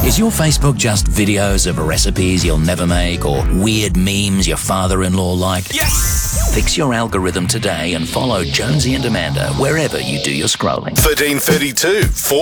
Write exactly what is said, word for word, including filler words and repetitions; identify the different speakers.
Speaker 1: Is your Facebook just videos of recipes you'll never make or weird memes your father-in-law liked?
Speaker 2: Yes!
Speaker 1: Fix your algorithm today and follow Jonesy and Amanda wherever you do your scrolling.
Speaker 2: thirteen thirty-two, four